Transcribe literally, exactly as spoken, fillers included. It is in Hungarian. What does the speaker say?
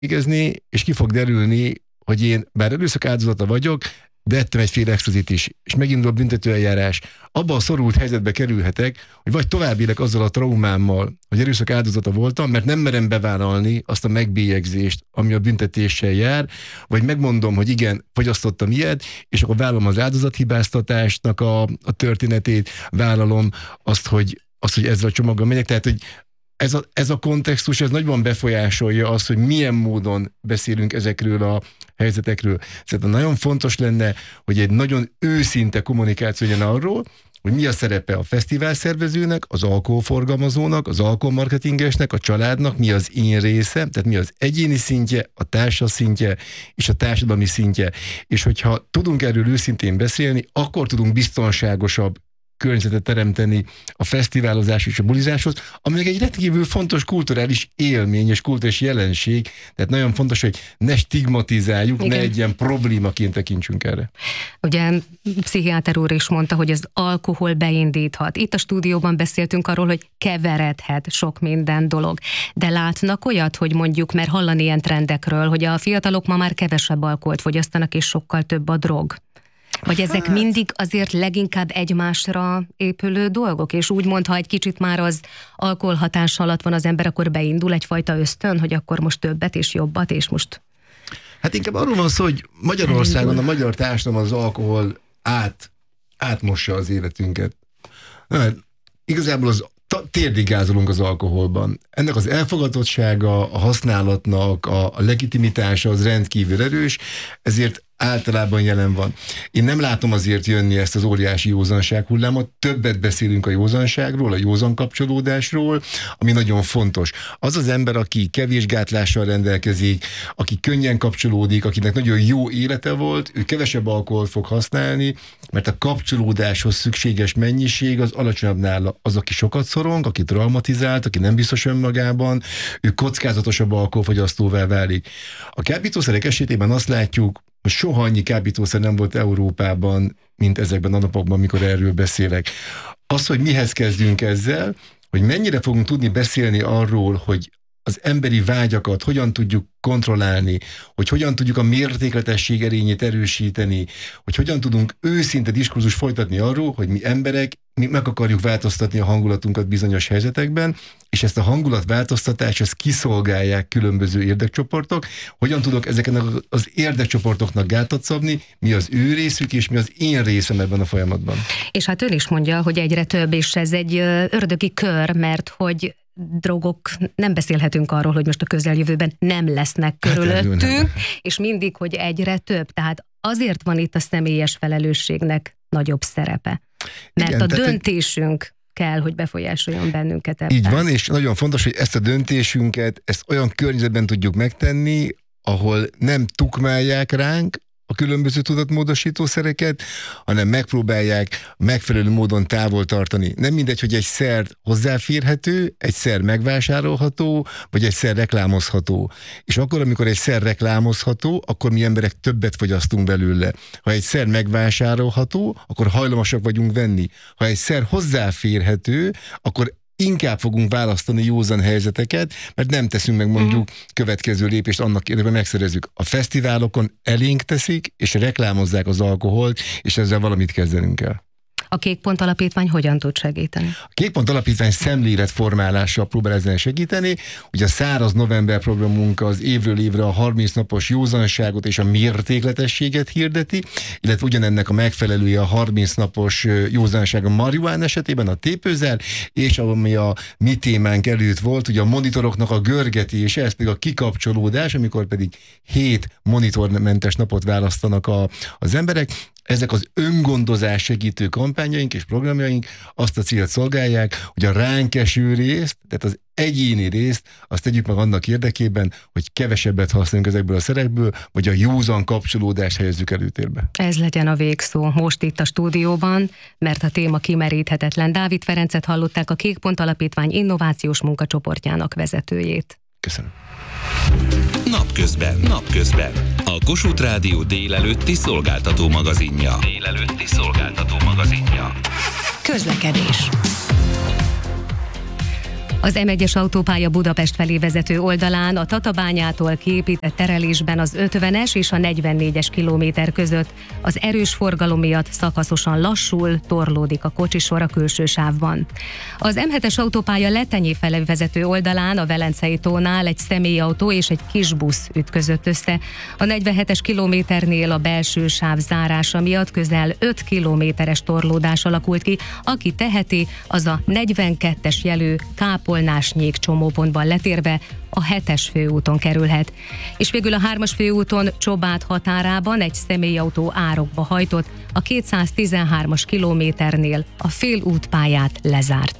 végezni, és ki fog derülni, hogy én bár erőszak áldozata vagyok, de ettem egyféle extazit is, és megindul a büntetőeljárás. Abba a szorult helyzetbe kerülhetek, hogy vagy tovább élek azzal a traumámmal, hogy erőszak áldozata voltam, mert nem merem bevállalni azt a megbélyegzést, ami a büntetéssel jár, vagy megmondom, hogy igen, fogyasztottam ilyet, és akkor vállalom az áldozathibáztatásnak a, a történetét, vállalom azt, hogy, azt, hogy ezzel a csomaggal megyek. Tehát, hogy Ez a, ez a kontextus, ez nagyban befolyásolja azt, hogy milyen módon beszélünk ezekről a helyzetekről. Szerintem nagyon fontos lenne, hogy egy nagyon őszinte kommunikáció legyen arról, hogy mi a szerepe a fesztivál szervezőnek, az alkoholforgalmazónak, az alkoholmarketingesnek, a családnak, mi az én része, tehát mi az egyéni szintje, a társas szintje és a társadalmi szintje. És hogyha tudunk erről őszintén beszélni, akkor tudunk biztonságosabb környezetet teremteni a fesztiválozás és a bulizáshoz, ami egy rendkívül fontos kulturális élmény és kulturális jelenség, tehát nagyon fontos, hogy ne stigmatizáljuk, igen, ne egy ilyen problémaként tekintsünk erre. Ugye pszichiáter úr is mondta, hogy az alkohol beindíthat. Itt a stúdióban beszéltünk arról, hogy keveredhet sok minden dolog. De látnak olyat, hogy mondjuk, mert hallani ilyen trendekről, hogy a fiatalok ma már kevesebb alkoholt fogyasztanak, és sokkal több a drog? Vagy ezek hát mindig azért leginkább egymásra épülő dolgok, és úgymond, ha egy kicsit már az alkoholhatás alatt van az ember, akkor beindul egyfajta ösztön, hogy akkor most többet és jobbat, és most... Hát inkább arról van szó, hogy Magyarországon a magyar társadalom az alkohol át, átmossa az életünket. Na, igazából az térdigázolunk az alkoholban. Ennek az elfogadottsága, a használatnak, a legitimitása az rendkívül erős, ezért általában jelen van. Én nem látom azért jönni ezt az óriási józanság hullámot, többet beszélünk a józanságról, a józan kapcsolódásról, ami nagyon fontos. Az az ember, aki kevés gátlással rendelkezik, aki könnyen kapcsolódik, akinek nagyon jó élete volt, ő kevesebb alkoholt fog használni, mert a kapcsolódáshoz szükséges mennyiség az alacsonyabb nála. Az, aki sokat szorong, aki traumatizált, aki nem biztos önmagában, ő kockázatosabb alkoholfogyasztóvá válik. A kábítószerek esetében azt látjuk, hogy soha annyi kábítószer nem volt Európában, mint ezekben a napokban, amikor erről beszélek. Az, hogy mihez kezdjünk ezzel, hogy mennyire fogunk tudni beszélni arról, hogy az emberi vágyakat hogyan tudjuk kontrollálni, hogy hogyan tudjuk a mértékletesség erényét erősíteni, hogy hogyan tudunk őszinte diskurzus folytatni arról, hogy mi emberek, mi meg akarjuk változtatni a hangulatunkat bizonyos helyzetekben, és ezt a hangulatváltoztatást, ezt kiszolgálják különböző érdekcsoportok. Hogyan tudok ezeknek az érdekcsoportoknak gátat szabni, mi az ő részük, és mi az én részem ebben a folyamatban. És hát ön is mondja, hogy egyre több, és ez egy ördögi kör, mert hogy drogok, nem beszélhetünk arról, hogy most a közeljövőben nem lesznek körülöttünk, hát és mindig, hogy egyre több. Tehát azért van itt a személyes felelősségnek nagyobb szerepe. Mert igen, a döntésünk egy... kell, hogy befolyásoljon bennünket ebben. Így van, és nagyon fontos, hogy ezt a döntésünket, ezt olyan környezetben tudjuk megtenni, ahol nem tukmálják ránk a különböző tudatmódosítószereket, hanem megpróbálják megfelelő módon távol tartani. Nem mindegy, hogy egy szer hozzáférhető, egy szer megvásárolható, vagy egy szer reklámozható. És akkor, amikor egy szer reklámozható, akkor mi emberek többet fogyasztunk belőle. Ha egy szer megvásárolható, akkor hajlamosak vagyunk venni. Ha egy szer hozzáférhető, akkor inkább fogunk választani józan helyzeteket, mert nem teszünk meg mondjuk uh-huh. következő lépést annak érdekében megszerezzük. A fesztiválokon elénk teszik, és reklámozzák az alkoholt, és ezzel valamit kezdenünk kell. A Kékpont Alapítvány hogyan tud segíteni? A Kékpont Alapítvány szemléletformálással próbál ezen segíteni. Ugye a Száraz November programunk az évről évre a harminc napos józanságot és a mértékletességet hirdeti, illetve ugyanennek a megfelelője a harminc napos józanság a marihuán esetében, a tépőzer, és ami a mi témánk előtt volt, ugye a monitoroknak a görgetése, ez pedig a kikapcsolódás, amikor pedig hét monitormentes napot választanak a, az emberek. Ezek az öngondozás segítő kampányaink és programjaink azt a célt szolgálják, hogy a ránk eső részt, tehát az egyéni részt, azt tegyük meg annak érdekében, hogy kevesebbet használjunk ezekből a szerekből, vagy a józan kapcsolódást helyezzük előtérbe. Ez legyen a végszó most itt a stúdióban, mert a téma kimeríthetetlen. Dávid Ferencet hallották, a Kékpont Alapítvány innovációs munkacsoportjának vezetőjét. Köszönöm. Napközben, napközben. A Kossuth Rádió délelőtti szolgáltató magazinja. Délelőtti szolgáltató magazinja. Közlekedés. Az em egyes autópálya Budapest felé vezető oldalán a Tatabányától kiépített terelésben az ötvenes és a negyvennégyes kilométer között az erős forgalom miatt szakaszosan lassul, torlódik a kocsisor a külső sávban. Az em hetes autópálya Letenyé felé vezető oldalán a Velencei tónál egy személyautó és egy kisbusz ütközött össze. A negyvenhetes kilométernél a belső sáv zárása miatt közel öt kilométeres torlódás alakult ki. Aki teheti, az a negyvenkettes jelű Kápolnás-Nyék csomópontban letérve a hetes főúton kerülhet. És végül a hármas főúton Csobád határában egy személyautó árokba hajtott, a kétszáztizenhármas kilométernél a félútpályát lezárt.